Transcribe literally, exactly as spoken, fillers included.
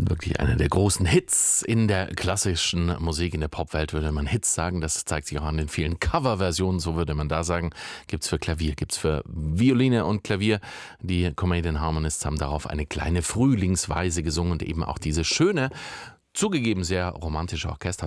Wirklich einer der großen Hits in der klassischen Musik, in der Popwelt würde man Hits sagen. Das zeigt sich auch an den vielen Coverversionen, so würde man da sagen. Gibt es für Klavier, gibt es für Violine und Klavier. Die Comedian Harmonists haben darauf eine kleine Frühlingsweise gesungen und eben auch diese schöne, zugegeben sehr romantische Orchester